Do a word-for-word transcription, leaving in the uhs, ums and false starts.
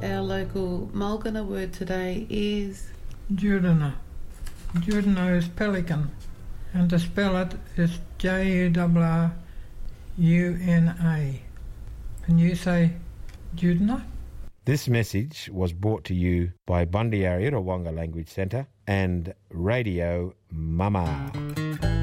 our local Mulgana word today is... Judina. Judina is pelican, and to spell it is J U R R U N A. Can you say Judina? This message was brought to you by Bundyarya Wonga Language Centre and Radio Mama.